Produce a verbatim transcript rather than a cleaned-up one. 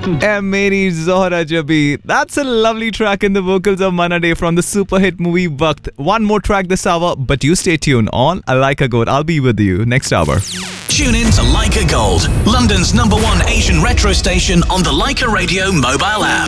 Eh, Meri Zohra Jabi. That's a lovely track in the vocals of Mana Day from the super hit movie Waqt. One more track this hour, but you stay tuned on Laika Gold. I'll be with you next hour. Tune in to Laika Gold, London's number one Asian retro station on the Laika Radio mobile app.